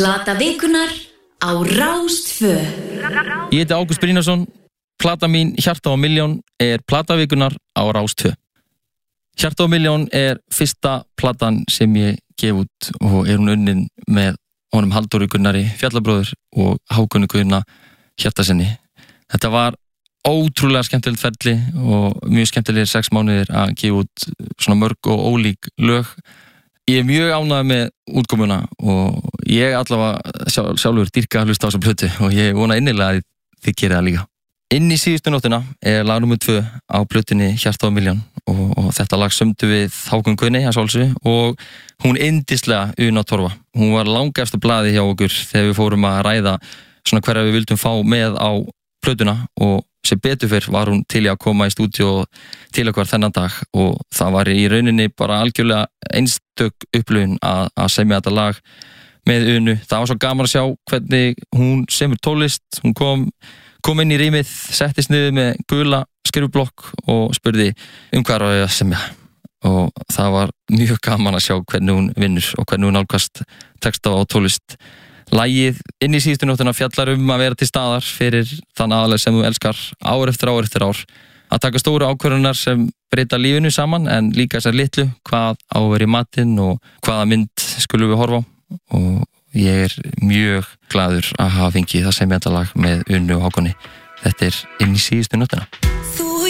Plata vikunnar á Rás 2. Ég heiti Ágúst Brynjarsson. Plata mín Hjarta á milljón plata vikunnar á Rás 2. Hjarta á milljón fyrsta platan sem ég gef út og hún unnin með honum Halldóri Gunnari Fjallabróður og Hákoni Guðna Hjartarsinni. Þetta var ótrúlega skemmtilegt ferli og mjög skemmtilegir 6 mánuðir að gefa út svona mörg og ólík lög. Ég mjög ánægður með útkomuna og ég allavega sjálfur dýrka að hlusta á þessa plötu og ég vona innilega að þið gerið það líka. Inn í síðustu nóttina lag nummer 2 á plötunni Hjarta á milljón og þetta lag sömdu við Hákon Guðni og hún yndislega Una Torfa. Hún var langefsta blaði hjá okkur þegar við fórum að ræða svona hverja við vildum fá með á plötuna og sem betur fyrr var hún til að koma í stúdíu til okkar þennan dag og það var í rauninni bara algjörlega einstök upplifun að semja þetta lag með Unu. Það var svo gaman að sjá hvernig hún semur tónlist. Hún kom inn í rýmið, settist niður með gula skrifblokk og spurði hvað er að semja og það var mjög gaman að sjá hvernig hún vinnur og hvernig hún nálgast texta og tónlist. Lagið inn í síðustu nóttina fjallar að vera til staðar fyrir þann aðalega sem þú elskar ár eftir ár. Að taka stóru ákvörðunar sem breyta lífinu saman en líka þessar litlu, hvað á að vera í matinn og hvaða mynd skulum við horfa á. Og ég mjög glaður að hafa fengið það sem þetta lag með Unu og Hákoni. Þetta inn í síðustu nóttina.